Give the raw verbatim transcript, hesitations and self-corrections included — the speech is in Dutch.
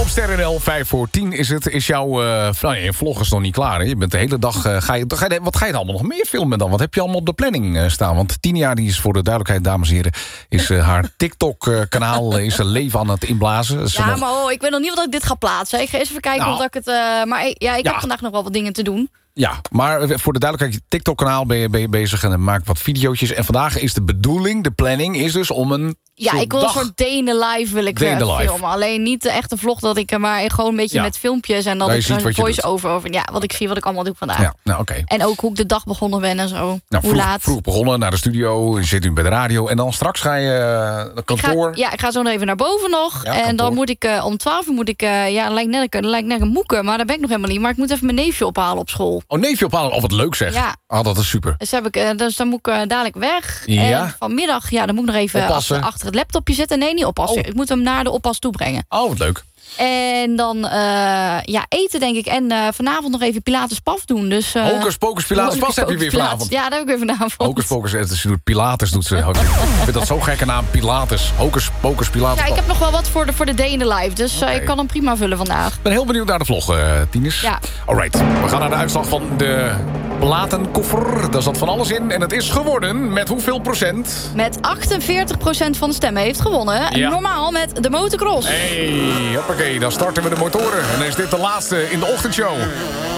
Ster N L, vijf voor tien is het. Is jouw uh, nou, je vlog is nog niet klaar. Hè? Je bent de hele dag... Uh, ga je, ga je, wat ga je dan allemaal nog meer filmen dan? Wat heb je allemaal op de planning uh, staan? Want Tinia, die is voor de duidelijkheid, dames en heren... is uh, haar TikTok-kanaal uh, is een leven aan het inblazen. Ja, nog... maar oh, ik weet nog niet wat ik dit ga plaatsen. Ik ga eens even kijken nou, of ik het... Uh, maar ja, ik ja. heb vandaag nog wel wat dingen te doen. Ja, maar voor de duidelijkheid, TikTok-kanaal ben je, ben je bezig en maakt wat video's. En vandaag is de bedoeling, de planning, is dus om een... Ja, ik wil een soort day in the life wil ik day in the life. filmen. Alleen niet de echte vlog, dat ik maar gewoon een beetje ja. met filmpjes... en dan ik een voice-over over. Ja, wat ik zie, wat ik allemaal doe vandaag. Ja, nou, okay. En ook hoe ik de dag begonnen ben en zo. Nou, hoe vroeg, laat. Vroeg begonnen, naar de studio, je zit nu bij de radio... en dan straks ga je uh, naar kantoor. Ik ga, ja, ik ga zo nog even naar boven nog. Ja, en kantoor. dan moet ik uh, om twaalf uur moet ik... Uh, ja, lijkt net, lijkt net een moeke, maar dat ben ik nog helemaal niet. Maar ik moet even mijn neefje ophalen op school. Oh, neefje ophalen, of wat leuk zeg. Ja. Ah, dat is super. Dus, heb ik, uh, dus dan moet ik uh, dadelijk weg. Ja. En vanmiddag, ja, dan moet ik nog even achter, achter het laptopje zitten. Nee, niet oppassen. Oh. Ik moet hem naar de oppas toe brengen. Oh, wat leuk. En dan uh, ja, eten, denk ik. En uh, vanavond nog even Pilates Paf doen. Dus, uh, Hocus Pocus Pilates Paf heb je weer vanavond. Ja, dat heb ik weer vanavond. Hocus Pocus, ze doet Pilates. Doet ze. Ik vind dat zo'n gekke naam, Pilates. Hocus Pocus Pilates Paf. Ja, ik heb nog wel wat voor de, voor de day in the life. Dus okay. uh, ik kan hem prima vullen vandaag. Ik ben heel benieuwd naar de vlog, uh, Tines. Ja. Alright, we gaan naar de uitslag van de platenkoffer. Daar zat van alles in. En het is geworden met hoeveel procent? Met achtenveertig procent van de stemmen heeft gewonnen. Ja. Normaal met de motocross. Hey, hoppakee, dan starten we de motoren. En dan is dit de laatste in de ochtendshow.